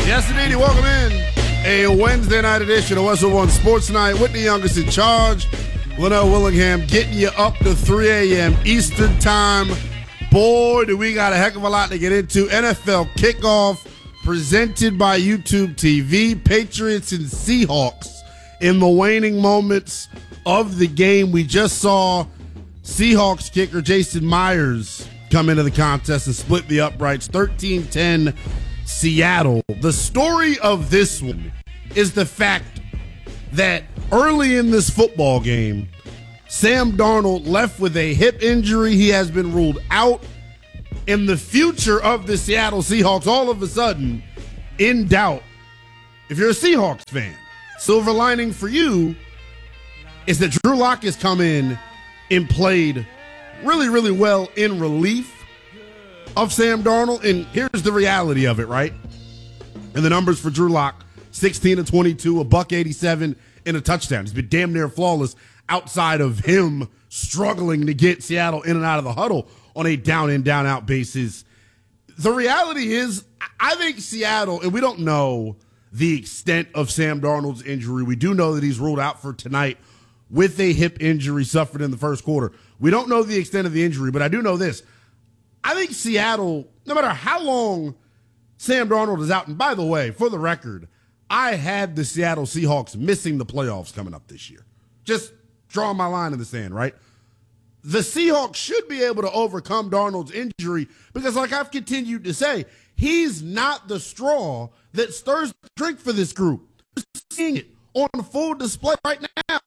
Yes, indeed. Welcome in a Wednesday night edition of Westwood One Sports Night with the youngest in charge, Linnell Willingham, getting you up to 3 a.m. Eastern Time. Boy, do we got a heck of a lot to get into. NFL kickoff presented by YouTube TV. Patriots and Seahawks in the waning moments of the game. We just saw Seahawks kicker Jason Myers come into the contest and split the uprights. 13-10 Seattle. The story of this one is the fact that early in this football game, Sam Darnold left with a hip injury. He has been ruled out. In the future of the Seattle Seahawks, all of a sudden, in doubt. If you're a Seahawks fan, silver lining for you is that Drew Lock has come in and played really, really well in relief of Sam Darnold. And here's the reality of it, right? And the numbers for Drew Lock, 16-22, a $187, and a touchdown. He's been damn near flawless outside of him struggling to get Seattle in and out of the huddle on a down-in, down-out basis. The reality is, I think Seattle, and we don't know the extent of Sam Darnold's injury. We do know that he's ruled out for tonight with a hip injury suffered in the first quarter. We don't know the extent of the injury, but I do know this. I think Seattle, no matter how long Sam Darnold is out, and by the way, for the record, I had the Seattle Seahawks missing the playoffs coming up this year. Just drawing my line in the sand, right? The Seahawks should be able to overcome Darnold's injury because, like I've continued to say, he's not the straw that stirs the drink for this group. We're seeing it on full display right now.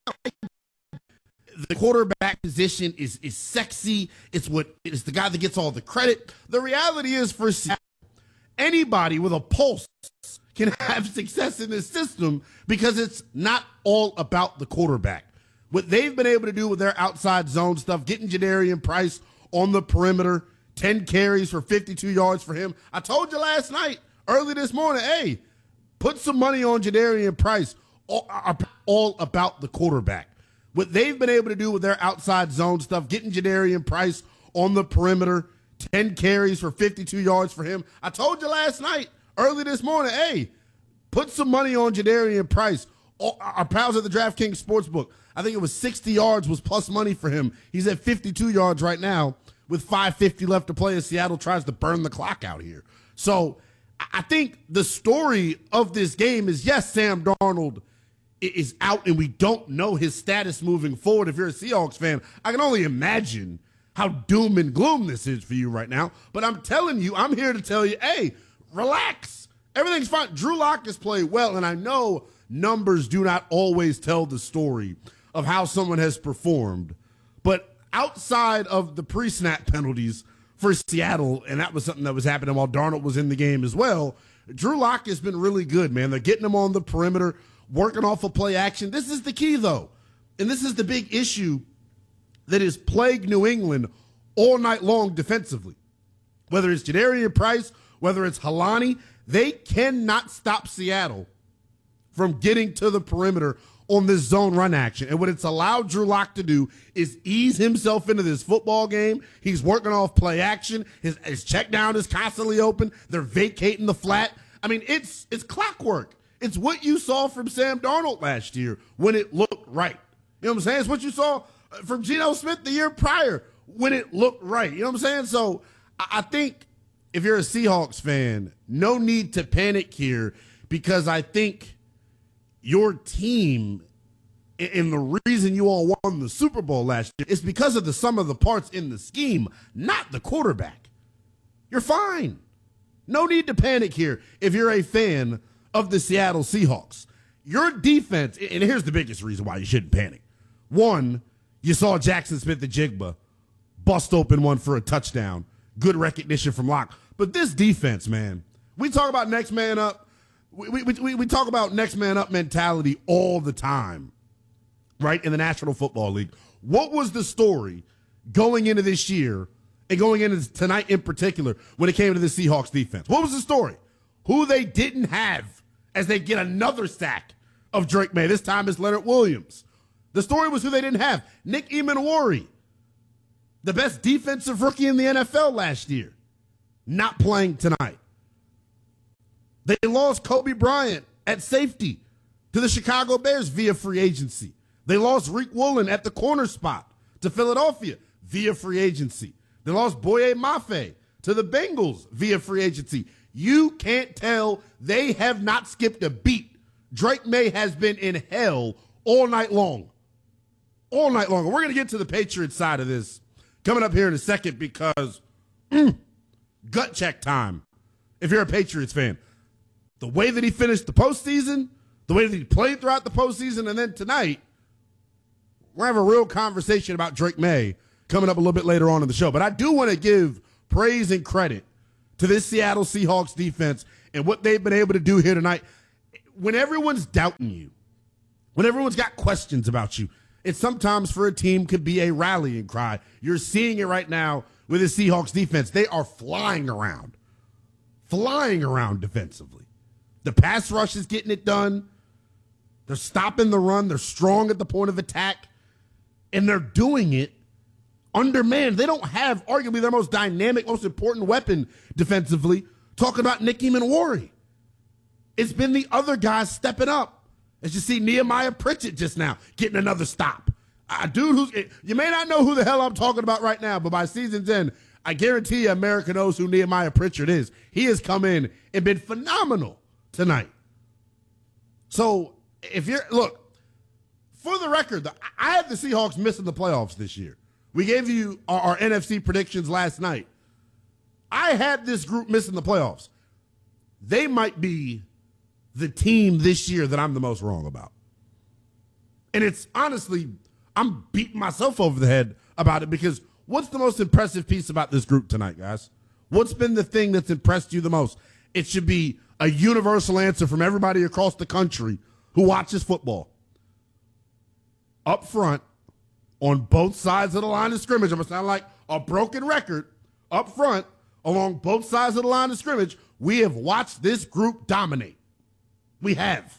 The quarterback position is sexy. It's the guy that gets all the credit. The reality is, for Seattle, anybody with a pulse can have success in this system because it's not all about the quarterback. What they've been able to do with their outside zone stuff, getting Jadarian Price on the perimeter, 10 carries for 52 yards for him. I told you last night, early this morning, hey, put some money on Jadarian Price. All about the quarterback. What they've been able to do with their outside zone stuff, getting Jadarian Price on the perimeter, 10 carries for 52 yards for him. I told you last night, early this morning, hey, put some money on Jadarian Price. Our pals at the DraftKings Sportsbook, I think it was 60 yards was plus money for him. He's at 52 yards right now with 5:50 left to play as Seattle tries to burn the clock out here. So I think the story of this game is, yes, Sam Darnold is out and we don't know his status moving forward. If you're a Seahawks fan, I can only imagine how doom and gloom this is for you right now. But I'm telling you, I'm here to tell you, hey, relax. Everything's fine. Drew Lock has played well, and I know numbers do not always tell the story of how someone has performed. But outside of the pre-snap penalties for Seattle, and that was something that was happening while Darnold was in the game as well, Drew Lock has been really good, man. They're getting him on the perimeter, working off of play action. This is the key, though, and this is the big issue that has plagued New England all night long defensively. Whether it's Jadarian Price, whether it's Halani, they cannot stop Seattle from getting to the perimeter on this zone run action. And what it's allowed Drew Lock to do is ease himself into this football game. He's working off play action. His check down is constantly open. They're vacating the flat. I mean, it's clockwork. It's what you saw from Sam Darnold last year when it looked right. You know what I'm saying? It's what you saw from Geno Smith the year prior when it looked right. You know what I'm saying? So I think if you're a Seahawks fan, no need to panic here because I think your team and the reason you all won the Super Bowl last year is because of the sum of the parts in the scheme, not the quarterback. You're fine. No need to panic here if you're a fan of the Seattle Seahawks. Your defense, and here's the biggest reason why you shouldn't panic. One, you saw Jackson Smith-Njigba bust open one for a touchdown. Good recognition from Locke. But this defense, man, we talk about next man up. We talk about next man up mentality all the time, right, in the National Football League. What was the story going into this year and going into tonight in particular when it came to the Seahawks defense? What was the story? Who they didn't have as they get another sack of Drake May. This time it's Leonard Williams. The story was who they didn't have. Nick Emanwari, the best defensive rookie in the NFL last year, not playing tonight. They lost Kobe Bryant at safety to the Chicago Bears via free agency. They lost Rick Woolen at the corner spot to Philadelphia via free agency. They lost Boye Mafe to the Bengals via free agency. You can't tell they have not skipped a beat. Drake May has been in hell all night long. All night long. We're going to get to the Patriots side of this coming up here in a second because gut check time if you're a Patriots fan. The way that he finished the postseason, the way that he played throughout the postseason, and then tonight, we're going to have a real conversation about Drake May coming up a little bit later on in the show. But I do want to give praise and credit to this Seattle Seahawks defense and what they've been able to do here tonight. When everyone's doubting you, when everyone's got questions about you, it sometimes for a team could be a rallying cry. You're seeing it right now with the Seahawks defense. They are flying around defensively. The pass rush is getting it done. They're stopping the run. They're strong at the point of attack. And they're doing it undermanned. They don't have arguably their most dynamic, most important weapon defensively. Talking about Nicky Manwari. It's been the other guys stepping up. As you see Nehemiah Pritchett just now getting another stop. A dude who's, you may not know who the hell I'm talking about right now, but by season's end, I guarantee you America knows who Nehemiah Pritchett is. He has come in and been phenomenal tonight. So if you're, look, for the record, I had the Seahawks missing the playoffs this year. We gave you our NFC predictions last night. I had this group missing the playoffs. They might be the team this year that I'm the most wrong about. And it's honestly, I'm beating myself over the head about it because what's the most impressive piece about this group tonight, guys? What's been the thing that's impressed you the most? It should be a universal answer from everybody across the country who watches football. Up front, on both sides of the line of scrimmage, I'm going to sound like a broken record. Up front, along both sides of the line of scrimmage, we have watched this group dominate. We have.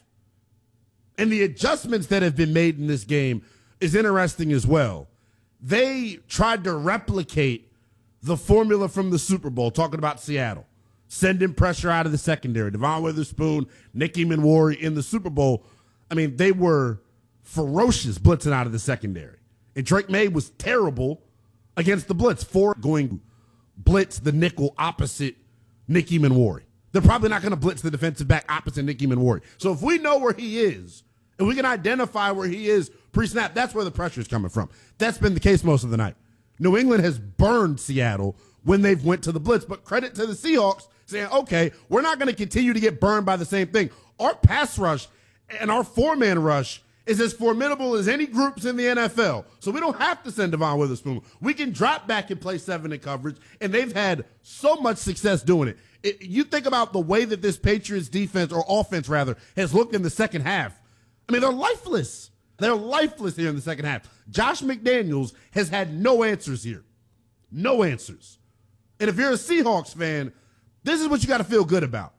And the adjustments that have been made in this game is interesting as well. They tried to replicate the formula from the Super Bowl, talking about Seattle. Sending pressure out of the secondary. Devon Witherspoon, Nicky Manwari in the Super Bowl. I mean, they were ferocious blitzing out of the secondary. And Drake May was terrible against the blitz. For going blitz the nickel opposite Nicky Manwari. They're probably not going to blitz the defensive back opposite Nicky Manwari. So if we know where he is, and we can identify where he is pre-snap, that's where the pressure is coming from. That's been the case most of the night. New England has burned Seattle when they've went to the blitz. But credit to the Seahawks saying, okay, we're not going to continue to get burned by the same thing. Our pass rush and our four-man rush is as formidable as any groups in the NFL. So we don't have to send Devon Witherspoon. We can drop back and play 7 in coverage, and they've had so much success doing it. You think about the way that this Patriots defense, or offense rather, has looked in the second half. I mean, they're lifeless. They're lifeless here in the second half. Josh McDaniels has had no answers here. No answers. And if you're a Seahawks fan, this is what you got to feel good about.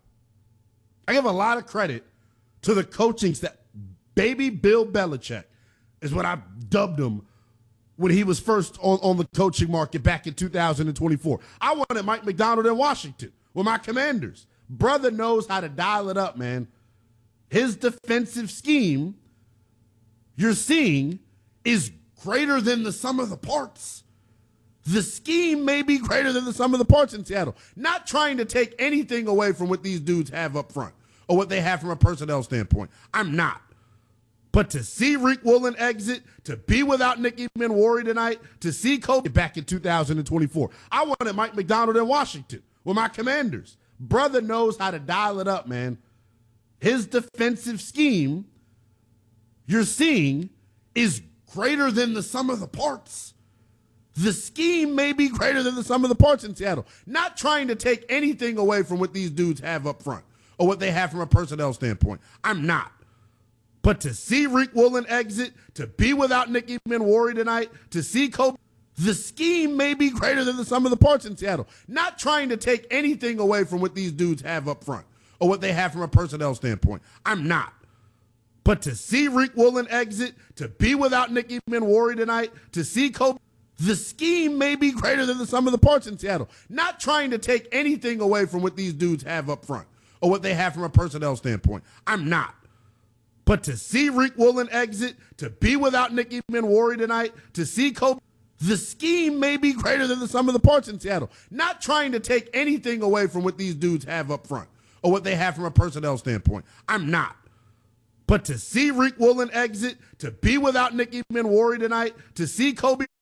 I give a lot of credit to the coaching staff. Baby Bill Belichick is what I dubbed him when he was first on the coaching market back in 2024. I wanted Mike McDonald in Washington with my Commanders. Brother knows how to dial it up, man. His defensive scheme you're seeing is greater than the sum of the parts. The scheme may be greater than the sum of the parts in Seattle. Not trying to take anything away from what these dudes have up front or what they have from a personnel standpoint. I'm not. But to see Rick Woolen exit, to be without Nicky Manwari tonight, to see Kobe back in 2024. I wanted Mike McDonald in Washington with my Commanders. Brother knows how to dial it up, man. His defensive scheme you're seeing is greater than the sum of the parts. The scheme may be greater than the sum of the parts in Seattle. Not trying to take anything away from what these dudes have up front or what they have from a personnel standpoint. I'm not. But to see Rick Woolen exit, to be without Nicky Manwari tonight, to see Kobe, the scheme may be greater than the sum of the parts in Seattle. Not trying to take anything away from what these dudes have up front or what they have from a personnel standpoint. I'm not. But to see Rick Woolen exit, to be without Nicky Manwari tonight, to see Kobe, the scheme may be greater than the sum of the parts in Seattle. Not trying to take anything away from what these dudes have up front or what they have from a personnel standpoint. I'm not. But to see Rick Woolen exit, to be without Nicky Minwori tonight, to see Kobe, the scheme may be greater than the sum of the parts in Seattle. Not trying to take anything away from what these dudes have up front or what they have from a personnel standpoint. I'm not. But to see Rick Woolen exit, to be without Nicky Minwori tonight, to see Kobe